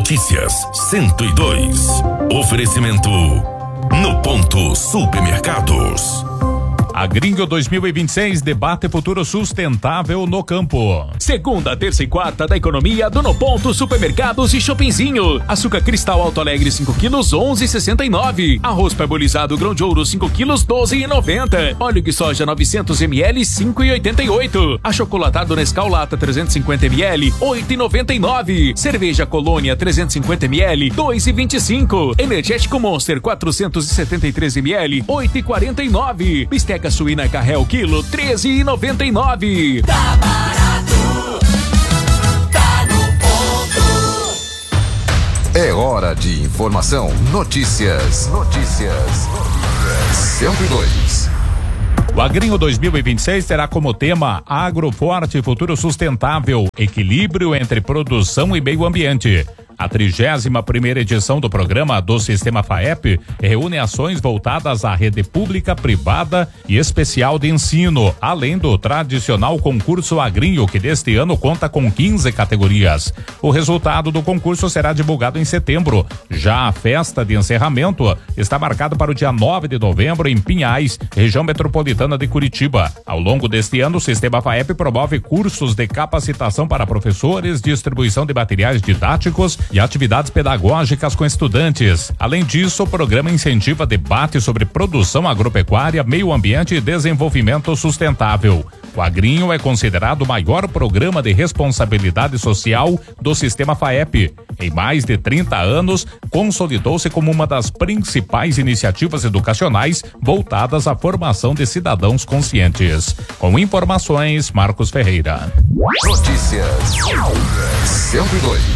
Notícias 102. Oferecimento No Ponto Supermercados. Agrinho 2026, debate futuro sustentável no campo. Segunda, terça e quarta da economia do No Ponto Supermercados e Shoppingzinho. Açúcar cristal Alto Alegre 5 quilos 11,69. Arroz parbolizado grão de ouro 5 quilos 12,90. Óleo de soja 900 ml 5,88. Achocolatado Nescau Lata 350 ml 8,99. Cerveja Colônia 350 ml 2,25. Energético Monster 473 ml 8,49. Bisteca suína Carrel quilo 13,99. Tá barato, tá no ponto. É hora de informação. Notícias 102. O Agrinho 2026 terá como tema Agroforte Futuro Sustentável, equilíbrio entre produção e meio ambiente. A 31ª edição do programa do Sistema FAEP reúne ações voltadas à rede pública, privada e especial de ensino, além do tradicional concurso Agrinho, que deste ano conta com 15 categorias. O resultado do concurso será divulgado em setembro. Já a festa de encerramento está marcada para o dia 9 de novembro em Pinhais, região metropolitana de Curitiba. Ao longo deste ano, o Sistema FAEP promove cursos de capacitação para professores, distribuição de materiais didáticos e atividades pedagógicas com estudantes. Além disso, o programa incentiva debate sobre produção agropecuária, meio ambiente e desenvolvimento sustentável. O Agrinho é considerado o maior programa de responsabilidade social do Sistema FAEP. Em mais de 30 anos, consolidou-se como uma das principais iniciativas educacionais voltadas à formação de cidadãos conscientes. Com informações, Marcos Ferreira. Notícias 102.